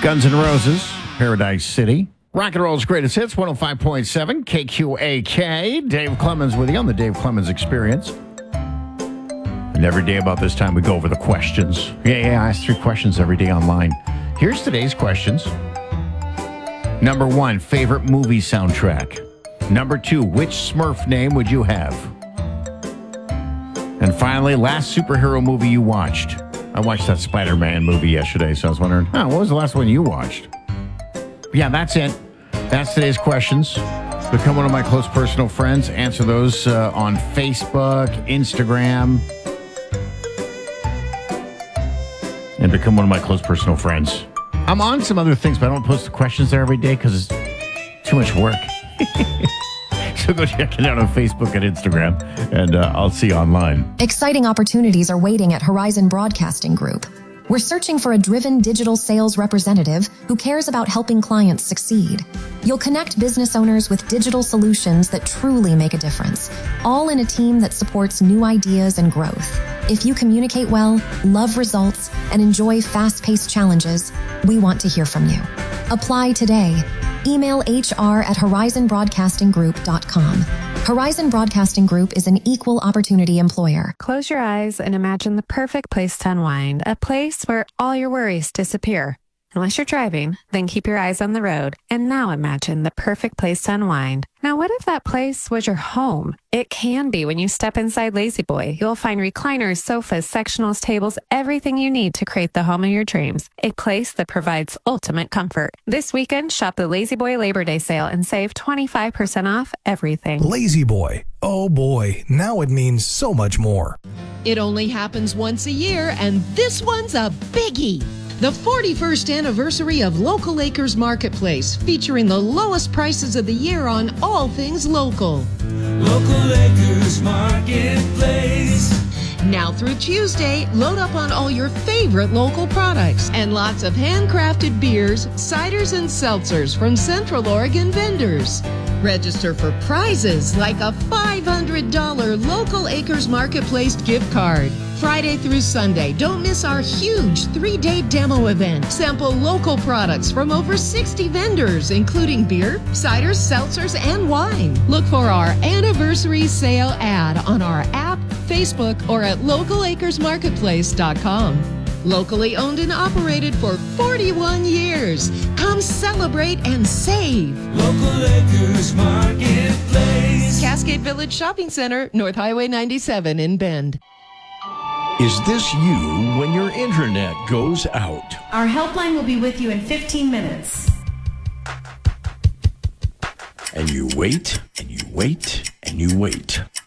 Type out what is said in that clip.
Guns N' Roses, Paradise City. Rock and Roll's greatest hits, 105.7 KQAK. Dave Clemens with you on the Dave Clemens Experience. And every day about this time we go over the questions. Yeah, I ask 3 questions every day online. Here's today's questions. Number 1, favorite movie soundtrack. Number 2, which Smurf name would you have? And finally, last superhero movie you watched. I watched that Spider-Man movie yesterday, so I was wondering, what was the last one you watched? Yeah, that's it. That's today's questions. Become one of my close personal friends. Answer those on Facebook, Instagram. And become one of my close personal friends. I'm on some other things, but I don't post the questions there every day because it's too much work. So go check it out on Facebook and Instagram, and I'll see you online. Exciting opportunities are waiting at Horizon Broadcasting Group. We're searching for a driven digital sales representative who cares about helping clients succeed. You'll connect business owners with digital solutions that truly make a difference, all in a team that supports new ideas and growth. If you communicate well, love results, and enjoy fast-paced challenges, we want to hear from you. Apply today. Email hr@horizonbroadcastinggroup.com. Horizon Broadcasting Group is an equal opportunity employer. Close your eyes and imagine the perfect place to unwind, a place where all your worries disappear. Unless you're driving, then keep your eyes on the road. And now imagine the perfect place to unwind. Now, what if that place was your home? It can be when you step inside Lazy Boy. You'll find recliners, sofas, sectionals, tables, everything you need to create the home of your dreams. A place that provides ultimate comfort. This weekend, shop the Lazy Boy Labor Day sale and save 25% off everything. Lazy Boy. Oh boy, now it means so much more. It only happens once a year, and this one's a biggie. The 41st anniversary of Local Acres Marketplace, featuring the lowest prices of the year on all things local. Local Acres Marketplace. Now through Tuesday, load up on all your favorite local products and lots of handcrafted beers, ciders, and seltzers from Central Oregon vendors. Register for prizes like a $500 Local Acres Marketplace gift card. Friday through Sunday, don't miss our huge 3-day demo event. Sample local products from over 60 vendors, including beer, ciders, seltzers, and wine. Look for our anniversary sale ad on our app, Facebook, or at localacresmarketplace.com. Locally owned and operated for 41 years. Come celebrate and save. Local Acres Marketplace. Cascade Village Shopping Center, North Highway 97 in Bend. Is this you when your internet goes out? Our helpline will be with you in 15 minutes. And you wait, and you wait, and you wait.